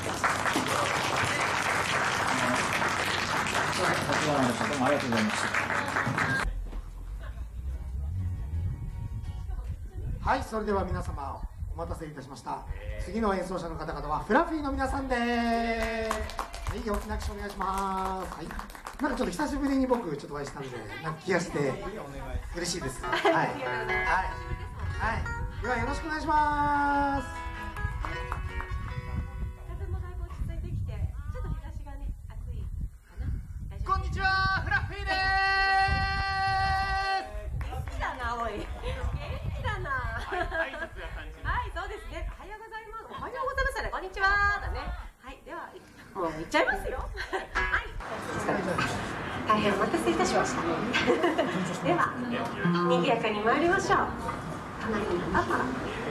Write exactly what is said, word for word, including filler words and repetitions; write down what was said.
どうもありがとうございました。 はい、それでは皆様お待たせいたしました。次の演奏者の方々はフラフィーの皆さんです。はい、大きな拍手お願いします。はい、なんかちょっと久しぶりに僕ちょっとお会いしたんで、なんか気がして嬉しいです。はい、はい、はい、ではよろしくお願いします。 風もだいぶ落ち着いてきて、ちょっと日差しがね、暑いかな。 こんにちは、フラフィーで元気だな、おい。元気だな。はい、そうですね。おはようございます。おはようございます。こんにちは。だね。はい、では、もう行っちゃいますよ。はい。大変お待たせいたしました。では、賑やかに参りましょう。隣のパパ。